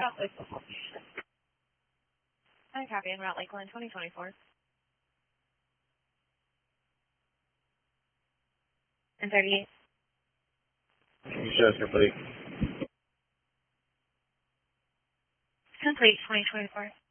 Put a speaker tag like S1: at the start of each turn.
S1: I copy en route Lakeland 2024. And 38.
S2: Show us complete.
S1: Complete 2024.